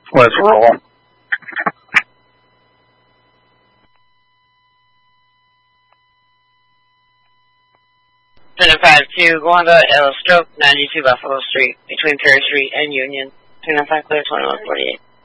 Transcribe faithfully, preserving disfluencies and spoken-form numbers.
Let's roll. ten five two, Wanda, L Stroke, ninety-two Buffalo Street, between Perry Street and Union. ten five clear, twenty-one forty-eight.